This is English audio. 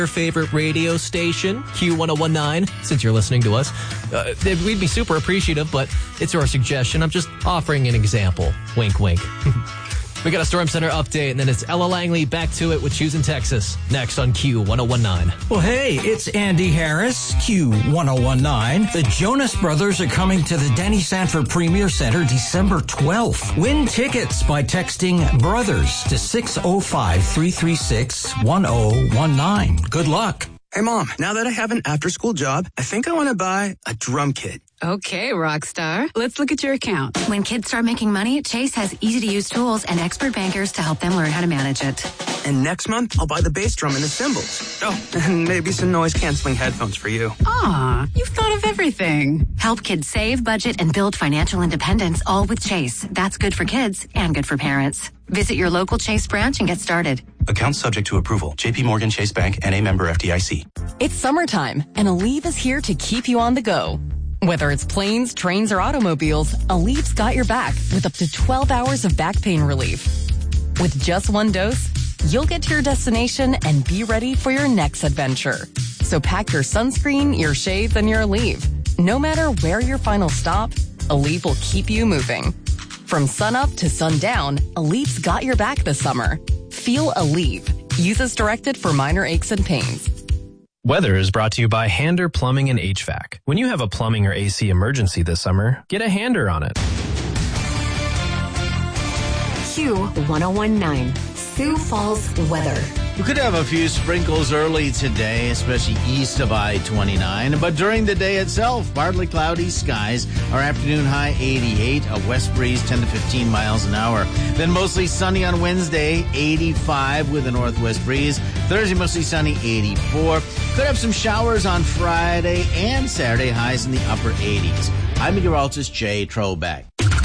your favorite radio station, Q1019, since you're listening to us. We'd be super appreciative, but it's our suggestion. I'm just offering an example. Wink, wink. We got a Storm Center update, and then it's Ella Langley back to it with Choose in Texas. Next on Q1019. Well, hey, it's Andy Harris, Q1019. The Jonas Brothers are coming to the Denny Sanford Premier Center December 12th. Win tickets by texting BROTHERS to 605-336-1019. Good luck. Hey, Mom, now that I have an after-school job, I think I want to buy a drum kit. Okay, Rockstar. Let's look at your account. When kids start making money, Chase has easy-to-use tools and expert bankers to help them learn how to manage it. And next month, I'll buy the bass drum and the cymbals. Oh, and maybe some noise-canceling headphones for you. Aw, you've thought of everything. Help kids save, budget, and build financial independence, all with Chase. That's good for kids and good for parents. Visit your local Chase branch and get started. Account subject to approval. JP Morgan Chase Bank, N.A. member FDIC. It's summertime, and Aleve is here to keep you on the go. Whether it's planes, trains, or automobiles, Aleve's got your back with up to 12 hours of back pain relief. With just one dose, you'll get to your destination and be ready for your next adventure. So pack your sunscreen, your shades, and your Aleve. No matter where your final stop, Aleve will keep you moving. From sunup to sundown, Aleve's got your back this summer. Feel Aleve. Use as directed for minor aches and pains. Weather is brought to you by Hander Plumbing and HVAC. When you have a plumbing or AC emergency this summer, get a Hander on it. Q1019, Sioux Falls weather. We could have a few sprinkles early today, especially east of I-29. But during the day itself, partly cloudy skies. Our afternoon high 88, a west breeze 10 to 15 miles an hour. Then mostly sunny on Wednesday, 85 with a northwest breeze. Thursday, mostly sunny, 84. Could have some showers on Friday and Saturday, highs in the upper 80s. I'm meteorologist Jay Trobeck.